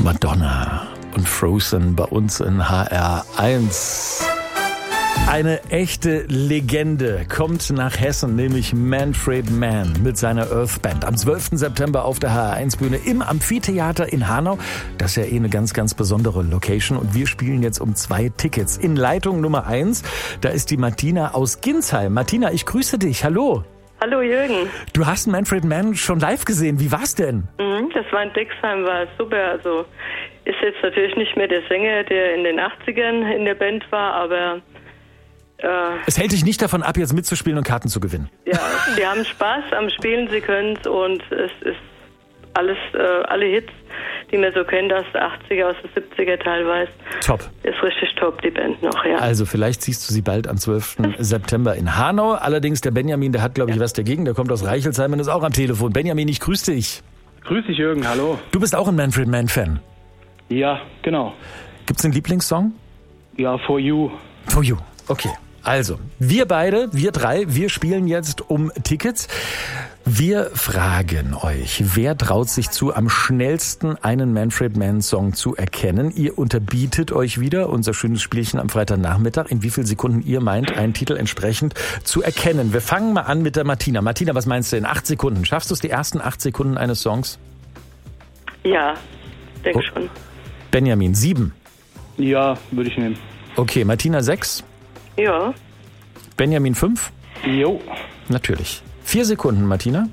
Madonna und Frozen bei uns in HR1. Eine echte Legende kommt nach Hessen, nämlich Manfred Mann mit seiner Earth Band. Am 12. September auf der HR1-Bühne im Amphitheater in Hanau. Das ist ja eine ganz, ganz besondere Location. Und wir spielen jetzt um 2 Tickets. In Leitung Nummer 1, da ist die Martina aus Ginsheim. Martina, ich grüße dich. Hallo. Hallo Jürgen. Du hast Manfred Mann schon live gesehen. Wie war's denn? Das war in Dexheim, war super. Also ist jetzt natürlich nicht mehr der Sänger, der in den 80ern in der Band war, aber es hält dich nicht davon ab, jetzt mitzuspielen und Karten zu gewinnen. Ja, sie haben Spaß am Spielen, sie können es und es ist alles, alle Hits, die man so kennt aus der 80er, aus der 70er teilweise. Top. Ist richtig top, die Band noch, ja. Also vielleicht siehst du sie bald am 12. September in Hanau. Allerdings der Benjamin, der hat, glaube ich, was dagegen. Der kommt aus Reichelsheim und ist auch am Telefon. Benjamin, ich grüße dich. Grüß dich, Jürgen, hallo. Du bist auch ein Manfred Mann-Fan. Ja, genau. Gibt's einen Lieblingssong? Ja, For You. For You, okay. Also, wir beide, wir 3, wir spielen jetzt um Tickets. Wir fragen euch, wer traut sich zu, am schnellsten einen Manfred Mann Song zu erkennen? Ihr unterbietet euch wieder unser schönes Spielchen am Freitagnachmittag, in wie vielen Sekunden ihr meint, einen Titel entsprechend zu erkennen. Wir fangen mal an mit der Martina. Martina, was meinst du in 8 Sekunden? Schaffst du es, die ersten 8 Sekunden eines Songs? Ja, denke schon. Benjamin, 7. Ja, würde ich nehmen. Okay, Martina 6. Ja. Benjamin 5? Jo. Natürlich. 4 Sekunden, Martina?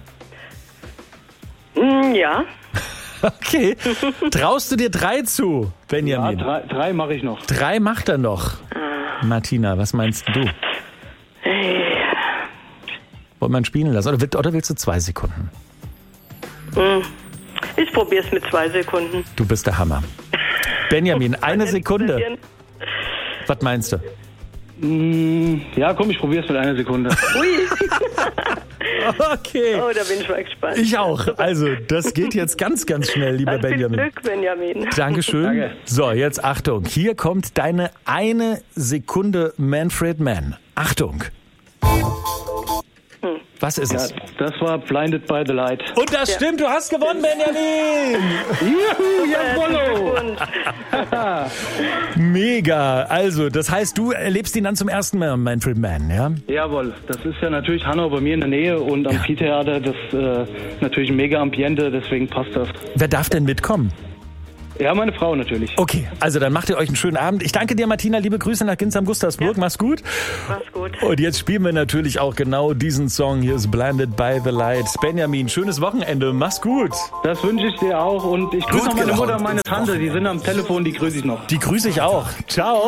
Ja. Okay. Traust du dir 3 zu, Benjamin? Ja, 3 mache ich noch. 3 macht er noch. Martina, was meinst du? Wollt man spielen lassen? Oder willst du 2 Sekunden? Ich probiere es mit 2 Sekunden. Du bist der Hammer. Benjamin, 1 Sekunde. Was meinst du? Ja, komm, ich probiere es mit 1 Sekunde. Ui. Okay. Oh, da bin ich mal gespannt. Ich auch. Also, das geht jetzt ganz, ganz schnell, lieber Viel Benjamin. Glück, Benjamin. Dankeschön. Danke. So, jetzt Achtung. Hier kommt deine 1 Sekunde Manfred Mann. Achtung. Was ist es? Ja, das war Blinded by the Light. Und das stimmt, du hast gewonnen, Benjamin! Juhu, jawollo! Mega. Also, das heißt, du erlebst ihn dann zum ersten Mal, Manfred Mann, ja? Jawohl, das ist ja natürlich Hanau bei mir in der Nähe und am Amphitheater, das natürlich ein mega Ambiente, deswegen passt das. Wer darf denn mitkommen? Ja, meine Frau natürlich. Okay, also dann macht ihr euch einen schönen Abend. Ich danke dir, Martina. Liebe Grüße nach Ginsheim-Gustavsburg. Ja. Mach's gut. Mach's gut. Und jetzt spielen wir natürlich auch genau diesen Song. Hier ist Blinded by the Light. Benjamin, schönes Wochenende. Mach's gut. Das wünsche ich dir auch. Und ich grüße Gut noch meine gelaunt. Mutter und meine Tante. Die sind am Telefon, die grüße ich noch. Die grüße ich auch. Ciao.